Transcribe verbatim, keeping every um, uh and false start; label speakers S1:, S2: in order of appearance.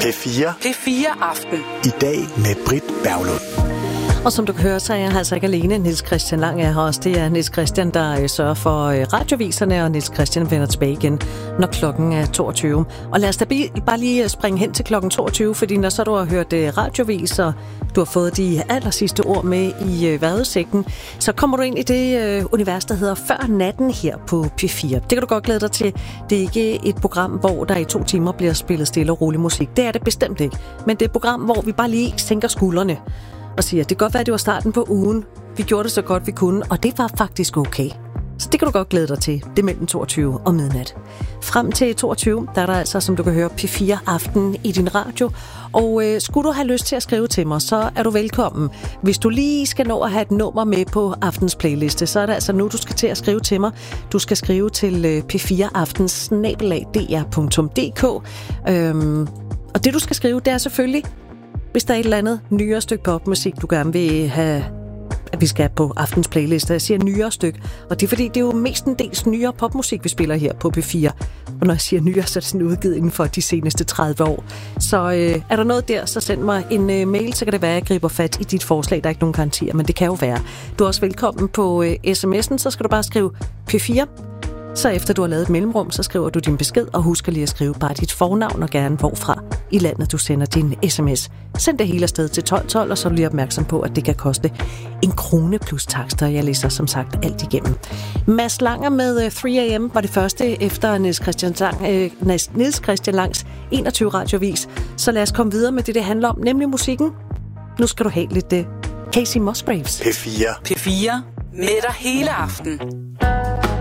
S1: P fire.
S2: P fire Aften.
S1: I dag med Britt Berglund.
S3: Og som du kan høre, så er jeg altså ikke alene. Niels Christian Lang er her også. Det er Niels Christian, der sørger for radioviserne, og Niels Christian vender tilbage igen, når klokken er toogtyve. Og lad os da bare lige springe hen til klokken toogtyve, fordi når så du har hørt radiovis, og du har fået de aller sidste ord med i vejrudsækken, så kommer du ind i det univers, der hedder Før Natten her på P fire. Det kan du godt glæde dig til. Det er ikke et program, hvor der i to timer bliver spillet stille og rolig musik. Det er det bestemt ikke. Men det er et program, hvor vi bare lige sænker skuldrene og siger, det kan godt være, at det var starten på ugen. Vi gjorde det så godt, vi kunne, og det var faktisk okay. Så det kan du godt glæde dig til. Det er mellem toogtyve og midnat. Frem til toogtyve, der er der altså, som du kan høre, P fire Aften i din radio. Og øh, skulle du have lyst til at skrive til mig, så er du velkommen. Hvis du lige skal nå at have et nummer med på aftens playliste, så er det altså nu, du skal til at skrive til mig. Du skal skrive til øh, p fire aftens snabel-a d r punktum d k. Øhm, og det, du skal skrive, det er selvfølgelig, hvis der er et eller andet nyere stykke popmusik, du gerne vil have, at vi skal på aftens playliste. Jeg siger nyere stykke, og det er fordi, det er jo mestendels nyere popmusik, vi spiller her på P fire. Og når jeg siger nyere, så er det sådan udgivet inden for de seneste tredive år. Så øh, er der noget der, så send mig en øh, mail, så kan det være, at jeg griber fat i dit forslag. Der er ikke nogen garantier, men det kan jo være. Du er også velkommen på øh, sms'en, så skal du bare skrive P fire. Så efter du har lavet et mellemrum, så skriver du din besked, og husk lige at skrive bare dit fornavn og gerne hvorfra i landet du sender din sms. Send det hele afsted til tolv tolv, og så er du lige opmærksom på, at det kan koste en krone plus takster. Jeg læser som sagt alt igennem. Mads Langer med tre a m var det første efter Niels Christian, Lang, øh, Niels Christian Langs enogtyve radiovis. Så lad os komme videre med det, det handler om, nemlig musikken. Nu skal du have lidt uh, Casey Musgraves.
S1: P fire.
S2: P fire med dig hele aften.